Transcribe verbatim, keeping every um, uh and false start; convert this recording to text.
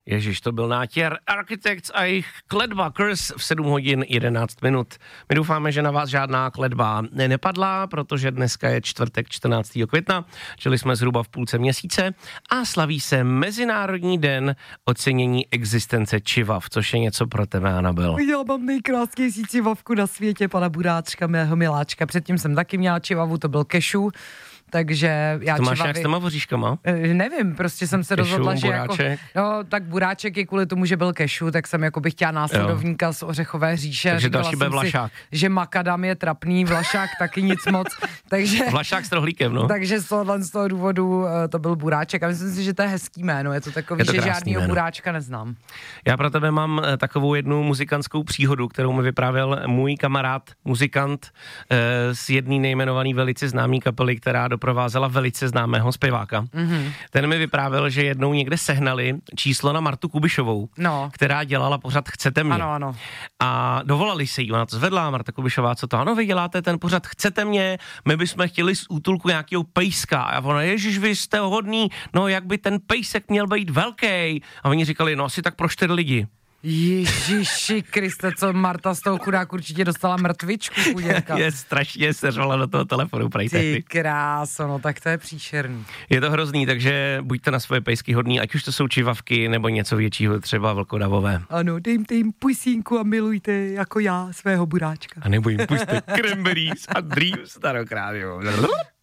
Ježiš, to byl nátěr Architects a jejich kletba Curse v sedm hodin jedenáct minut. My doufáme, že na vás žádná kletba nepadla, protože dneska je čtvrtek čtrnáctého května, čili jsme zhruba v půlce měsíce a slaví se Mezinárodní den ocenění existence čivav, což je něco pro tebe, Anabel. Já mám nejkrásnější čivavku na světě, pana Buráčka, mého miláčka. Předtím jsem taky měla čivavu, to byl Kešu. Takže já to máš čivavy, jak s těma voříškama? Nevím, prostě jsem se Kešu, rozhodla, že buráček. jako, no tak Buráček je kvůli tomu, že byl Kešu, tak jsem jako bych chtěla následovníka jo. z Ořechové říše. Takže další bude Vlašák. Si, že Makadam je trapný, Vlašák taky nic moc. Takže, Vlašák s rohlíkem, no. Takže z tohohle z toho důvodu to byl Buráček a myslím si, že to je hezký jméno, je to takový, je to že žádnýho jméno. Buráčka neznám. Já pro tebe mám takovou jednu muzikantskou příhodu, kterou mi vyprávěl můj kamarád, muzikant eh, z jedné nejmenovaný velice známý kapely, která doprovázela velice známého zpěváka. Mm-hmm. Ten mi vyprávěl, že jednou někde sehnali číslo na Martu Kubišovou, no. která dělala pořad Chcete mě. Ano, ano. A dovolali se jí, ona to zvedla, Marta Kubišová, co to, ano, vy děláte ten pořad Chcete mě, my bychom chtěli z útulku nějakého pejska. A ona, ježiš, vy jste hodný, no jak by ten pejsek měl být velký. A oni říkali, no asi tak pro čtyři lidi. Ježiši Kriste, co Marta z toho chudák určitě dostala mrtvičku, chuděrka. Je strašně seřvala do toho telefonu, prejte. Ty kráso, no tak to je příšerný. Je to hrozný, takže buďte na svoje pejsky hodný, ať už to jsou čivavky nebo něco většího, třeba vlkodavové. Ano, dejte jim pusínku a milujte jako já svého Buráčka. A nebo jim puste Cranberries a Dreams, starokrát, jo.